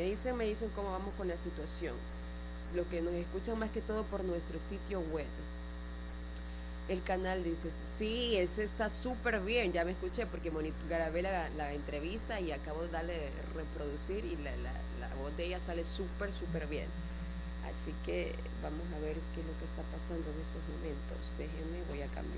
me dicen cómo vamos con la situación. Lo que nos escuchan más que todo por nuestro sitio web. El canal dice, sí, ese está súper bien, ya me escuché porque grabé la entrevista y acabo de darle reproducir y la voz de ella sale súper, súper bien. Así que vamos a ver qué es lo que está pasando en estos momentos. Déjenme, voy a cambiar.